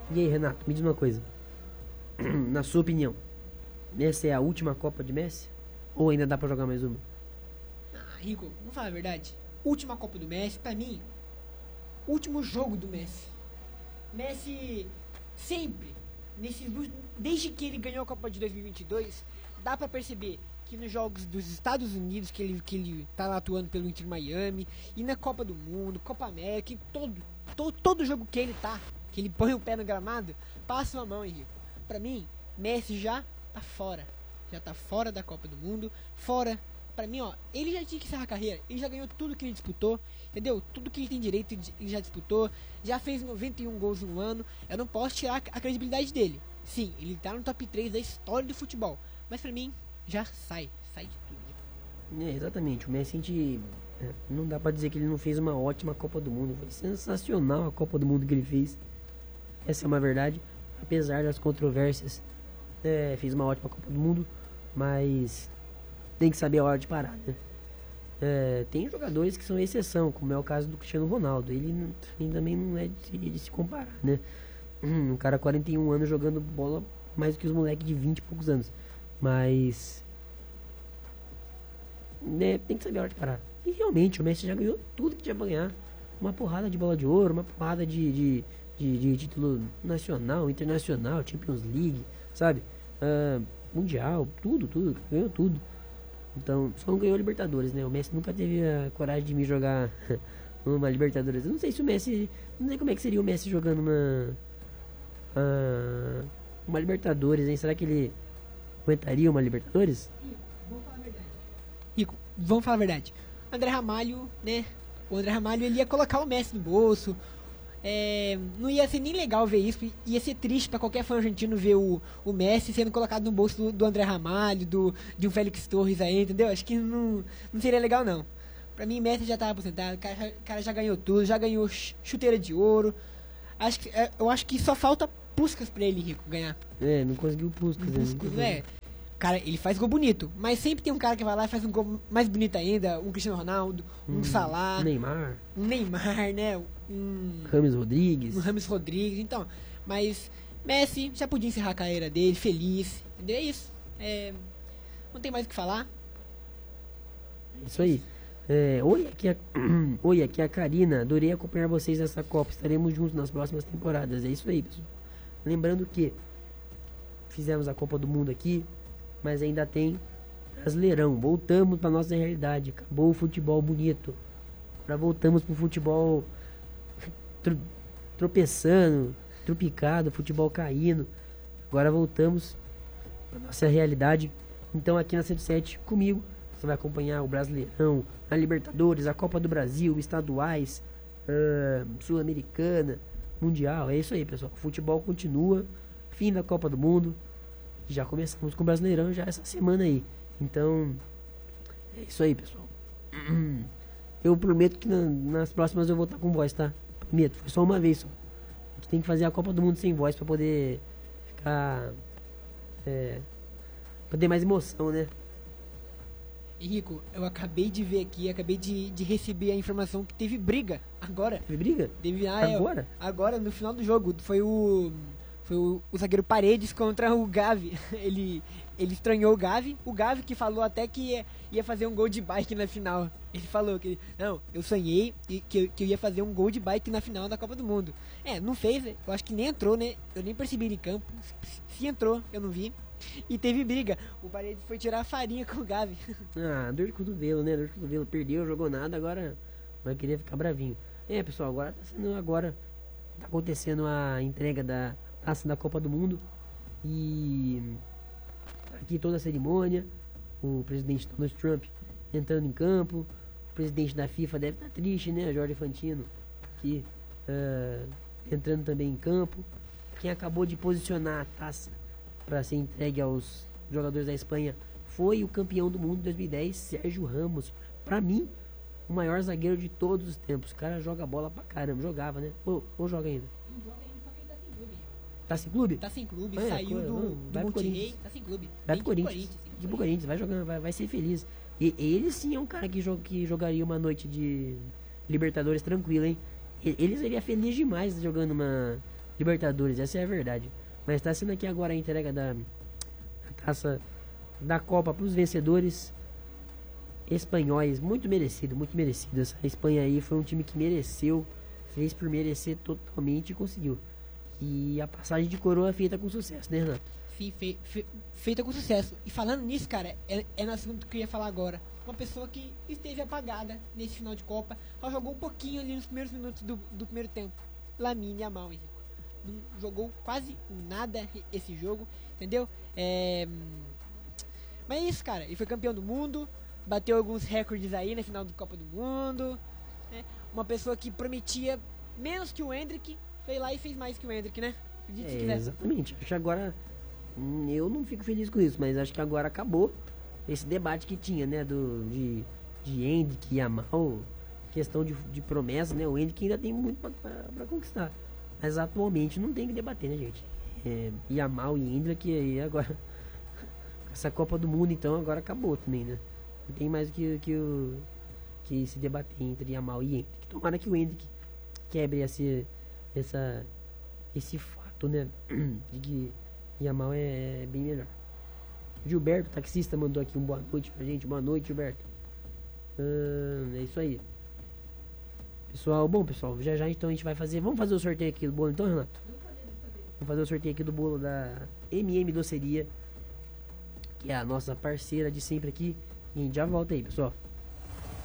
E aí, Renato, me diz uma coisa. Na sua opinião, essa é a última Copa de Messi? Ou ainda dá pra jogar mais uma? Ah, Rico, vamos falar a verdade. Última Copa do Messi, pra mim, último jogo do Messi. Messi sempre, desde que ele ganhou a Copa de 2022, dá pra perceber que nos jogos dos Estados Unidos, que ele tá lá atuando pelo Inter Miami, e na Copa do Mundo, Copa América, em todo jogo que ele tá, que ele põe o pé no gramado, passa uma mão, Henrique. Pra mim, Messi já tá fora. Já tá fora da Copa do Mundo, fora. Pra mim, ó, ele já tinha que encerrar a carreira. Ele já ganhou tudo que ele disputou, entendeu? Tudo que ele tem direito, ele já disputou. Já fez 91 gols no ano. Eu não posso tirar a credibilidade dele. Sim, ele tá no top 3 da história do futebol. Mas pra mim, já sai de tudo. Exatamente. O Messi, não dá pra dizer que ele não fez uma ótima Copa do Mundo. Foi sensacional a Copa do Mundo que ele fez. Essa é uma verdade. Apesar das controvérsias, fez uma ótima Copa do Mundo. Mas tem que saber a hora de parar, né? Tem jogadores que são exceção, como é o caso do Cristiano Ronaldo. Ele também não é de se comparar, né? Um cara 41 anos jogando bola mais do que os moleques de 20 e poucos anos. Mas tem que saber a hora de parar. E realmente o Messi já ganhou tudo que tinha pra ganhar. Uma porrada de bola de ouro, uma porrada de título nacional, internacional, Champions League, sabe? Mundial, tudo, ganhou tudo. Então, só não ganhou Libertadores, né? O Messi nunca teve a coragem de me jogar uma Libertadores. Eu não sei se o Messi, não sei como é que seria o Messi jogando uma Libertadores, hein? Será que ele aguentaria uma Libertadores? Rico, vamos falar a verdade. André Ramalho, né? O André Ramalho, ele ia colocar o Messi no bolso. Não ia ser nem legal ver isso. Ia ser triste pra qualquer fã argentino ver o Messi sendo colocado no bolso do André Ramalho, de um Félix Torres aí, entendeu? Acho que não seria legal, não. Pra mim, Messi já tava aposentado. O cara já ganhou tudo, já ganhou chuteira de ouro. Eu acho que só falta Puskás pra ele, Rico, ganhar. Não conseguiu Puskás. Cara, ele faz gol bonito, mas sempre tem um cara que vai lá e faz um gol mais bonito ainda, um Cristiano Ronaldo, um Salah, um Neymar, né, Rames Rodrigues. Um Rames Rodrigues, então, mas Messi já podia encerrar a carreira dele, feliz, entendeu? É isso, não tem mais o que falar. Isso aí. Oi, aqui é a Karina, adorei acompanhar vocês nessa Copa, estaremos juntos nas próximas temporadas, é isso aí, pessoal. Lembrando que fizemos a Copa do Mundo aqui, mas ainda tem Brasileirão. Voltamos para nossa realidade. Acabou o futebol bonito. Agora voltamos pro futebol tropeçando, tropicado, futebol caindo. Agora voltamos para nossa realidade. Então aqui na 107 comigo você vai acompanhar o Brasileirão, a Libertadores, a Copa do Brasil, estaduais, Sul-Americana, Mundial. É isso aí, pessoal. O futebol continua. Fim da Copa do Mundo. Já começamos com o Brasileirão já essa semana aí. Então, é isso aí, pessoal. Eu prometo que nas próximas eu vou estar com voz, tá? Prometo, foi só uma vez só. A gente tem que fazer a Copa do Mundo sem voz pra poder ficar... pra ter mais emoção, né? Henrico, eu acabei de ver aqui, acabei de receber a informação que teve briga agora. Teve briga? Agora? Agora, no final do jogo. Foi o zagueiro Paredes contra o Gavi. Ele estranhou o Gavi. O Gavi que falou até que ia fazer um gol de bike na final. Ele falou que... Não, eu sonhei que eu ia fazer um gol de bike na final da Copa do Mundo. Não fez, né? Eu acho que nem entrou, né? Eu nem percebi ele em campo. Se entrou, eu não vi. E teve briga. O Paredes foi tirar a farinha com o Gavi. Dor de cotovelo, né? Dor de cotovelo. Perdeu, jogou nada, agora vai querer ficar bravinho. Pessoal, agora tá acontecendo a entrega da taça da Copa do Mundo. E aqui toda a cerimônia. O presidente Donald Trump entrando em campo. O presidente da FIFA deve estar triste, né? Jorge Infantino aqui entrando também em campo. Quem acabou de posicionar a taça para ser entregue aos jogadores da Espanha foi o campeão do mundo de 2010, Sérgio Ramos. Pra mim, o maior zagueiro de todos os tempos. O cara joga bola pra caramba. Jogava, né? Ou joga ainda? Não joga ainda, só que ele tá sem clube. Tá sem clube? Tá sem clube, saiu do Monterrey, tá sem clube. Vai pro Corinthians. Pro Corinthians, vai jogando, vai ser feliz. E ele sim é um cara que jogaria uma noite de Libertadores tranquilo, hein? Ele seria feliz demais jogando Libertadores, essa é a verdade. Mas tá sendo aqui agora a entrega da taça da Copa pros vencedores espanhóis. Muito merecido, muito merecido. Essa Espanha aí foi um time que mereceu, fez por merecer totalmente e conseguiu. E a passagem de coroa feita com sucesso, né, Renato? Sim, feita com sucesso. E falando nisso, cara, é no assunto que eu ia falar agora. Uma pessoa que esteve apagada nesse final de Copa, só jogou um pouquinho ali nos primeiros minutos do primeiro tempo. Lamine Yamal, Henrique. Não jogou quase nada esse jogo, entendeu? Mas é isso, cara. Ele foi campeão do mundo, bateu alguns recordes aí na final da Copa do Mundo. Né? Uma pessoa que prometia menos que o Endrick, foi lá e fez mais que o Endrick, né? Acredite se quiser. Exatamente. Acho que agora eu não fico feliz com isso, mas acho que agora acabou esse debate que tinha, né? De Endrick e Yamal, questão de promessa, né? O Endrick ainda tem muito pra conquistar. Mas atualmente não tem que debater, né, gente? Yamal e Endrick aí agora. Essa Copa do Mundo, então, agora acabou também, né? Não tem mais que se debater entre Yamal e Endrick. Tomara que o Endrick quebre esse fato, né? De que Yamal é bem melhor. Gilberto, taxista, mandou aqui boa noite pra gente. Boa noite, Gilberto. É isso aí. Pessoal, já então a gente vai fazer. Vamos fazer o sorteio aqui do bolo, então, Renato? Vamos fazer o sorteio aqui do bolo da MM Doceria, que é a nossa parceira de sempre aqui. E a gente já volta aí, pessoal.